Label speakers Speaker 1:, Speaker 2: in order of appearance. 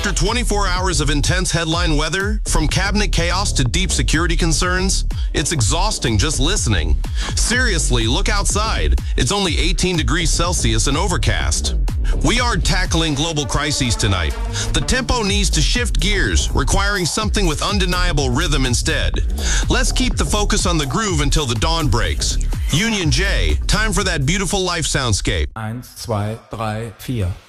Speaker 1: After 24 hours of intense headline weather, from cabinet chaos to deep security concerns, it's exhausting just listening. Seriously, look outside. It's only 18 degrees Celsius and overcast. We are tackling global crises tonight. The tempo needs to shift gears, requiring something with undeniable rhythm instead. Let's keep the focus on the groove until the dawn breaks. Union J, time for that beautiful life soundscape.
Speaker 2: 1, 2, 3, 4